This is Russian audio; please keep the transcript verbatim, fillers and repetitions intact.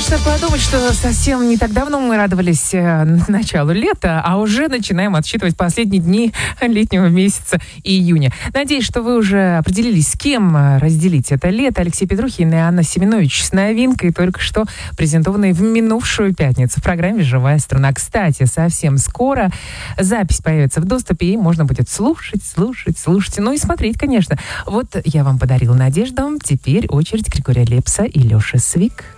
Страшно подумать, что совсем не так давно мы радовались э, началу лета, а уже начинаем отсчитывать последние дни летнего месяца июня. Надеюсь, что вы уже определились, с кем разделить это лето. Алексей Петрухин и Анна Семенович с новинкой, только что презентованной в минувшую пятницу в программе «Живая страна». Кстати, совсем скоро запись появится в доступе, и можно будет слушать, слушать, слушать, ну и смотреть, конечно. Вот я вам подарила надежду, теперь очередь Григория Лепса и Леши Свик.